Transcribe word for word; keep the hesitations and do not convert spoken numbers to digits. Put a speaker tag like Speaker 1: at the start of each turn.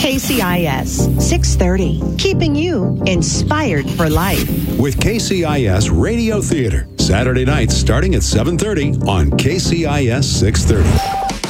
Speaker 1: K C I S six thirty, keeping you inspired for life.
Speaker 2: With K C I S Radio Theater, Saturday nights starting at seven thirty on K C I S six thirty.